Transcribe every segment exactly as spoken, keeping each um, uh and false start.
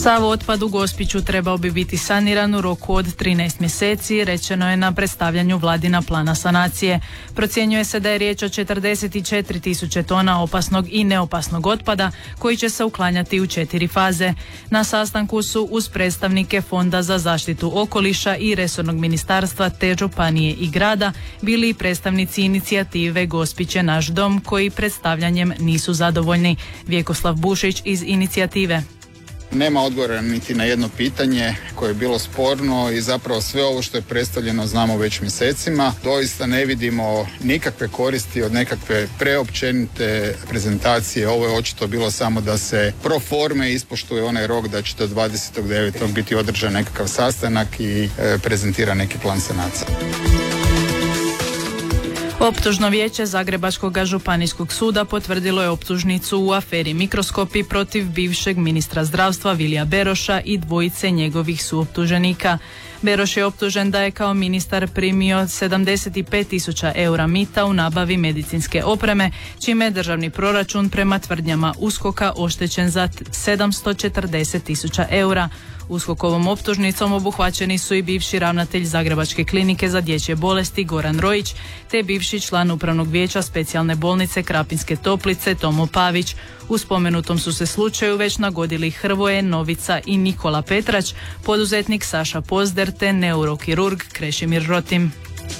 Sav otpad u Gospiću trebao bi biti saniran u roku od trinaest mjeseci, rečeno je na predstavljanju vladina plana sanacije. Procjenjuje se da je riječ o četrdeset četiri tisuće tona opasnog i neopasnog otpada koji će se uklanjati u četiri faze. Na sastanku su uz predstavnike Fonda za zaštitu okoliša i resornog ministarstva te županije i grada bili i predstavnici inicijative Gospić je naš dom koji predstavljanjem nisu zadovoljni. Vjekoslav Bušić iz inicijative. Nema odgovora niti na jedno pitanje koje je bilo sporno i zapravo sve ovo što je predstavljeno znamo već mjesecima. Doista ne vidimo nikakve koristi od nekakve preopćenite prezentacije. Ovo je očito bilo samo da se pro forme ispoštuje onaj rok da će do dvadesetog devetog biti održan nekakav sastanak i e, prezentira neki plan sanacije. Optužno vijeće Zagrebačkog županijskog suda potvrdilo je optužnicu u aferi Mikroskopi protiv bivšeg ministra zdravstva Vilija Beroša i dvojice njegovih suoptuženika. Beroš je optužen da je kao ministar primio sedamdeset pet tisuća eura mita u nabavi medicinske opreme, čime je državni proračun prema tvrdnjama USKOK-a oštećen za sedamsto četrdeset tisuća eura. USKOK-ovom optužnicom obuhvaćeni su i bivši ravnatelj Zagrebačke klinike za dječje bolesti Goran Rojić, te bivši član upravnog vijeća specijalne bolnice Krapinske Toplice Tomo Pavić. U spomenutom su se slučaju već nagodili Hrvoje, Novica i Nikola Petrać, poduzetnik Saša Pozder te neurokirurg Krešimir Rotim.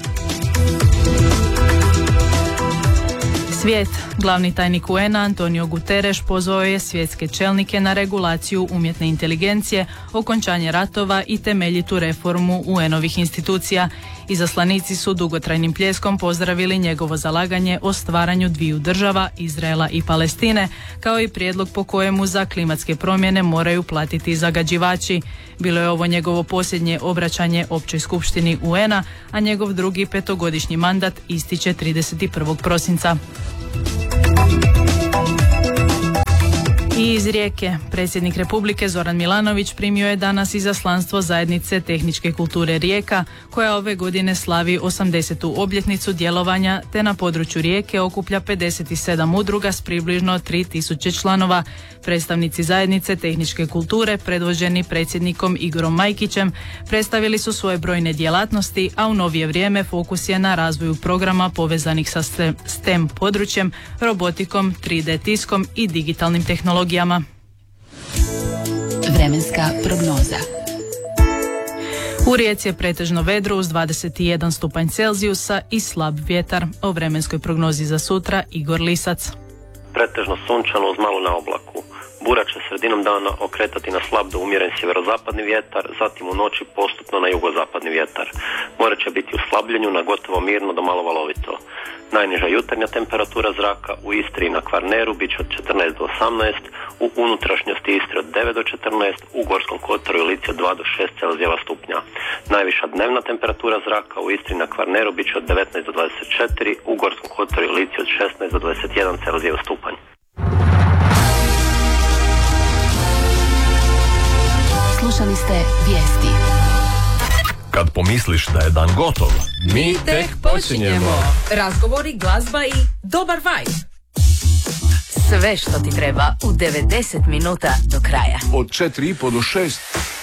Svijet. Glavni tajnik U N-a Antonio Guterres pozvao je svjetske čelnike na regulaciju umjetne inteligencije, okončanje ratova i temeljitu reformu U N-ovih institucija. Izaslanici su dugotrajnim pljeskom pozdravili njegovo zalaganje o stvaranju dviju država, Izraela i Palestine, kao i prijedlog po kojemu za klimatske promjene moraju platiti zagađivači. Bilo je ovo njegovo posljednje obraćanje Općoj skupštini U N-a, a njegov drugi petogodišnji mandat ističe trideset prvog prosinca. I iz Rijeke, predsjednik Republike Zoran Milanović primio je danas izaslanstvo zajednice tehničke kulture Rijeka, koja ove godine slavi osamdesetu obljetnicu djelovanja te na području Rijeke okuplja pedeset sedam udruga s približno tri tisuće članova. Predstavnici zajednice tehničke kulture, predvođeni predsjednikom Igorom Majkićem, predstavili su svoje brojne djelatnosti, a u novije vrijeme fokus je na razvoju programa povezanih sa STEM područjem, robotikom, tri D tiskom i digitalnim tehnologijama. Vremenska prognoza. U Rijeci je pretežno vedro uz dvadeset jedan stupanj Celzijusa i slab vjetar. O vremenskoj prognozi za sutra Igor Lisac. Pretežno sunčano uz malo na oblaku. Bura će sredinom dana okretati na slab do umjeren sjeverozapadni vjetar, zatim u noći postupno na jugozapadni vjetar. More će biti u slabljenju na gotovo mirno do malo valovito. Najniža jutarnja temperatura zraka u Istri i na Kvarneru bit će od četrnaest do osamnaest, u unutrašnjosti Istre od devet do četrnaest, u Gorskom kotaru i Lici od dva do šest Celzijeva stupnja. Najviša dnevna temperatura zraka u Istri i na Kvarneru bit će od devetnaest do dvadeset četiri, u Gorskom kotaru i Lici od šesnaest do dvadeset jedan Celzijev stupanj. Slušali ste vijesti. Kad pomisliš da je dan gotov, mi tek počinjemo. Razgovori, glazba i dobar vibe. Sve što ti treba u devedeset minuta do kraja. od četiri i po do šest